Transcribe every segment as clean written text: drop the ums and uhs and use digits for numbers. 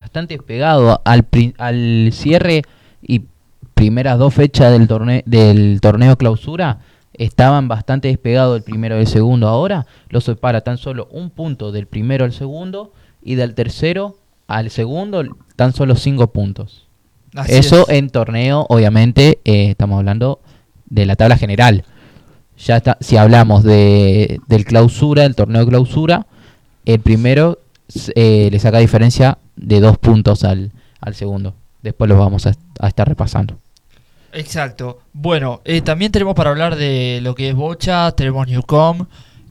bastante despegado al cierre y primeras 2 fechas del torneo clausura. Estaban bastante despegados el primero del segundo. Ahora los separa tan solo un punto del primero al segundo y del tercero al segundo tan solo 5 puntos. Así Eso es. en torneo, obviamente, estamos hablando de la tabla general. Ya está, si hablamos del clausura, del torneo clausura, el primero le saca diferencia de 2 puntos al segundo. Después los vamos a estar repasando. Exacto. Bueno, también tenemos para hablar de lo que es Bocha, tenemos Newcom,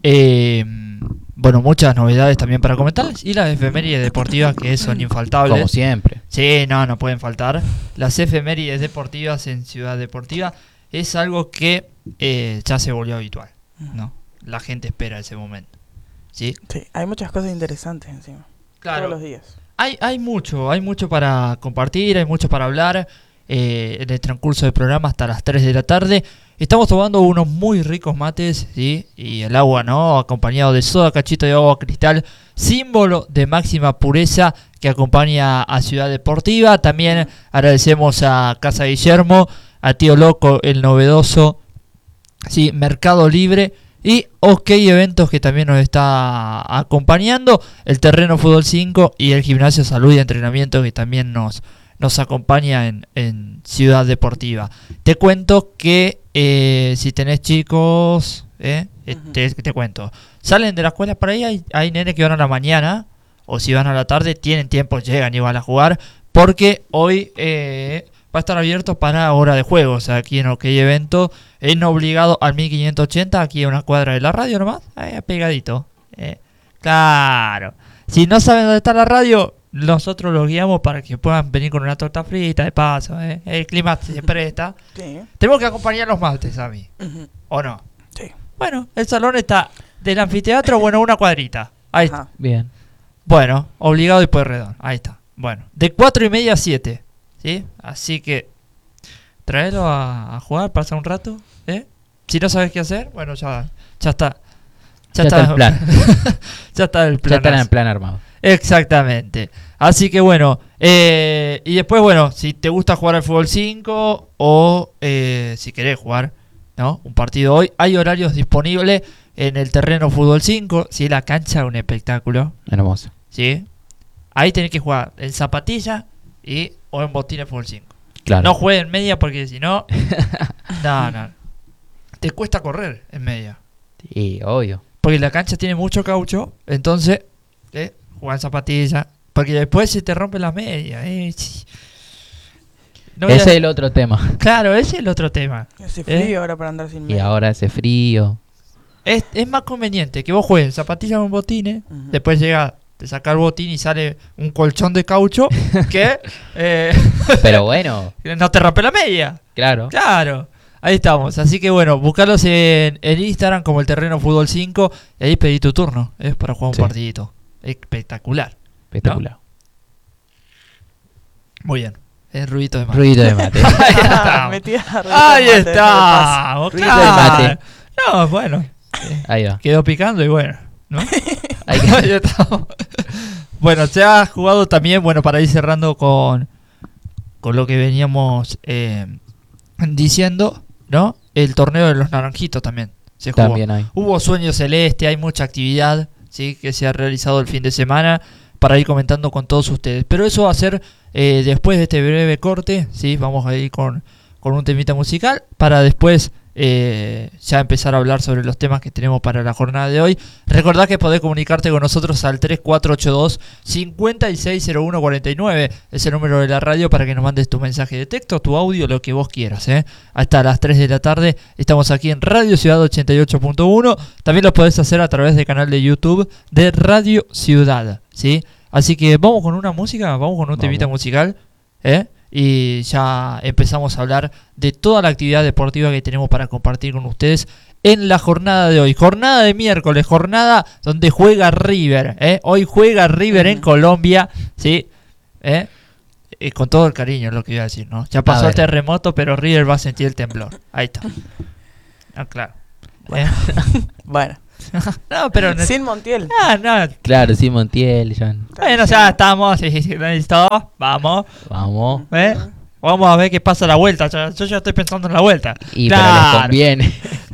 bueno, muchas novedades también para comentar, y las efemérides deportivas que son infaltables. Como siempre. Sí, no pueden faltar. Las efemérides deportivas en Ciudad Deportiva es algo que ya se volvió habitual, ¿no? La gente espera ese momento, ¿sí? Sí, hay muchas cosas interesantes encima. Claro. Todos los días. Hay mucho para compartir, hay mucho para hablar. En el transcurso del programa hasta las 3 de la tarde estamos tomando unos muy ricos mates, ¿sí? Y el agua, ¿no? Acompañado de soda cachito de agua cristal, símbolo de máxima pureza que acompaña a Ciudad Deportiva. También agradecemos a Casa Guillermo, a Tío Loco, el novedoso, ¿sí? Mercado Libre y OK Eventos, que también nos está acompañando, el Terreno Fútbol 5 y el Gimnasio Salud y Entrenamiento, que también nos acompaña en Ciudad Deportiva. Te cuento que si tenés chicos, te cuento, salen de la escuela por ahí, hay nenes que van a la mañana, o si van a la tarde, tienen tiempo, llegan y van a jugar, porque hoy va a estar abierto para hora de juego. O sea, aquí en OK Evento, en Obligado al 1580, aquí a una cuadra de la radio nomás, ahí pegadito. Claro, si no saben dónde está la radio, nosotros los guiamos para que puedan venir con una torta frita de paso. El clima se presta. Sí. Tenemos que acompañar los martes, a mí. ¿O no? Sí. Bueno, el salón está del anfiteatro, bueno, una cuadrita. Ahí está. Ajá. Bien. Bueno, Obligado y Pueyrredón. Ahí está. Bueno, de 4:30 a 7. ¿Sí? Así que traerlo a jugar, pasar un rato. Si no sabes qué hacer, bueno, ya está. Ya está el plan. Ya está el plan. Ya está en el plan armado. Exactamente. Así que bueno, y después, bueno, si te gusta jugar al fútbol 5 o si querés jugar, ¿no? Un partido hoy, hay horarios disponibles en el Terreno Fútbol 5, si la cancha es un espectáculo, Hermoso. ¿sí? Ahí tenés que jugar en zapatilla o en botines fútbol 5. Claro. No juegues en media porque si no, no. Te cuesta correr en media. Sí, obvio. Porque la cancha tiene mucho caucho, entonces jugar en zapatilla, porque después se te rompe la media. No Ese es el otro tema. Claro, ese es el otro tema. Hace frío ahora para andar sin Y media. ahora hace frío. Es más conveniente que vos juegues en zapatilla o en botines, Ujú. después llega, te saca el botín y sale un colchón de caucho que Pero bueno, no te rompe la media. claro. Claro, ahí estamos. Así que bueno, buscarlos en Instagram como el Terreno Fútbol 5 y ahí pedí tu turno, para jugar un Sí. partidito. Espectacular. Espectacular. Muy bien. Es ruidito de mate. Ruido de mate. Ahí estamos. Metía Ahí mate de estamos. Ruido de Claro. mate. No, bueno. Ahí va. Quedó picando y bueno, ¿no? Ahí Ahí estamos. Bueno, se ha jugado también, bueno, para ir cerrando con lo que veníamos diciendo, ¿no? El torneo de los naranjitos también se jugó. También hay. Hubo Sueño Celeste, hay mucha actividad, ¿sí? Que se ha realizado el fin de semana para ir comentando con todos ustedes. Pero eso va a ser después de este breve corte, ¿sí? Vamos a ir con un temita musical para después ya empezar a hablar sobre los temas que tenemos para la jornada de hoy. Recordá que podés comunicarte con nosotros al 3482-560149, es el número de la radio para que nos mandes tu mensaje de texto, tu audio, lo que vos quieras. Hasta las 3 de la tarde estamos aquí en Radio Ciudad 88.1. También lo podés hacer a través del canal de YouTube de Radio Ciudad, ¿sí? Así que vamos con una música, vamos con un temita musical, y ya empezamos a hablar de toda la actividad deportiva que tenemos para compartir con ustedes en la jornada de hoy. Jornada de miércoles, jornada donde juega River. Hoy juega River en Colombia, ¿sí? Con todo el cariño es lo que iba a decir, ¿no? Ya pasó el terremoto, pero River va a sentir el temblor. Ahí está. Ah, claro. Bueno. No, pero... Sin Montiel. No. Claro, sí, Montiel, Jan. Bueno, ya estamos. Sí, listo. Vamos. Vamos. Vamos a ver qué pasa a la vuelta. Yo ya estoy pensando en la vuelta. Y pero les conviene.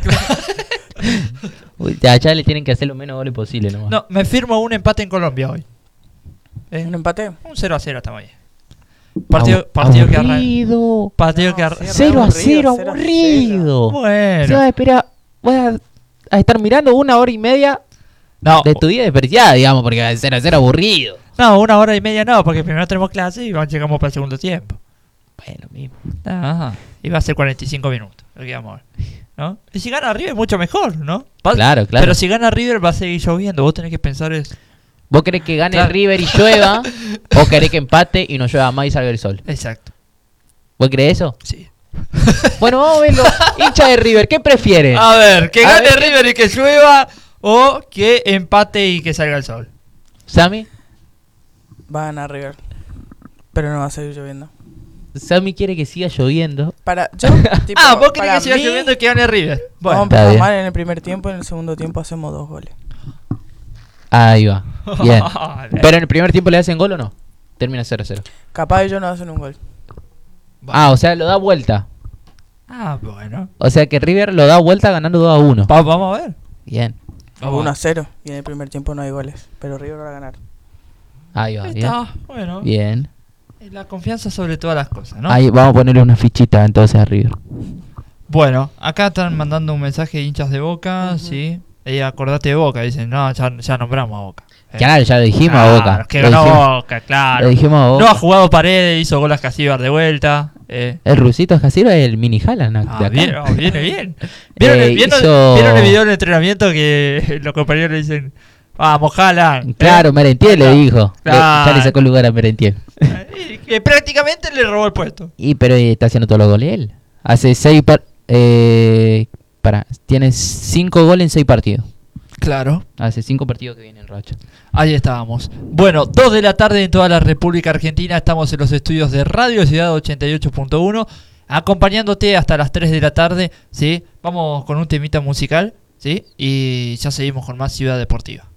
Uy, allá le tienen que hacer lo menos goles posible nomás. No, me firmo un empate en Colombia hoy. ¿Un empate? Un 0-0 está muy bien. Partido que arranca. Partido que arranca. 0-0, aburrido. Bueno. Espera, voy a estar mirando 1 hora y media de tu vida desperdiciada, digamos, porque 0-0 aburrido. No, 1 hora y media no, porque primero tenemos clase y llegamos para el segundo tiempo. Bueno, mismo. Ajá. Y va a ser 45 minutos, lo que vamos a ver, ¿no? Y si gana River, mucho mejor, ¿no? Claro. Pero si gana River, va a seguir lloviendo. Vos tenés que pensar eso. ¿Vos querés que gane River y llueva? ¿O querés que empate y no llueva más y salga el sol? Exacto. ¿Vos creés eso? Sí. Bueno, vamos a verlo. Hincha de River, ¿qué prefieren? A ver, que gane River y que llueva o que empate y que salga el sol. ¿Sammy? Va a ganar River. Pero no va a seguir lloviendo. Sammy quiere que siga lloviendo. Vos querés que siga lloviendo y que gane River. Bueno, vamos a empezar mal en el primer tiempo, en el segundo tiempo hacemos 2 goles. Ahí va. Bien. ¿Pero en el primer tiempo le hacen gol o no? Termina 0-0. Capaz ellos no hacen un gol. O sea, lo da vuelta. Bueno. O sea que River lo da vuelta ganando 2-1. Vamos a ver. Bien. 1-0. Y en el primer tiempo no hay goles. Pero River va a ganar. Ahí va. Bien. Bueno. Bien. La confianza sobre todas las cosas, ¿no? Ahí vamos a ponerle una fichita entonces a River. Bueno, acá están mandando un mensaje de hinchas de Boca, ¿sí? Acordate de Boca, dicen, no, ya nombramos a Boca. Claro, ya lo dijimos a Boca. Que ganó Boca, claro. Lo dijimos a Boca. No ha jugado Paredes, hizo gol a Casíbar de vuelta. El rusito Casíbar es el mini Haaland de acá. Viene bien. ¿Vieron el video del entrenamiento que los compañeros le dicen, vamos Haaland? Claro, Merentiel le dijo. Ya le sacó el lugar a Merentiel. Que prácticamente le robó el puesto. Pero está haciendo todos los goles él. Hace 6 tiene 5 goles en 6 partidos. Claro. Hace 5 partidos que viene en racha. Ahí estábamos. Bueno, 2 de la tarde en toda la República Argentina. Estamos en los estudios de Radio Ciudad 88.1, acompañándote hasta las 3 de la tarde, ¿sí? Vamos con un temita musical, ¿sí? Y ya seguimos con más Ciudad Deportiva.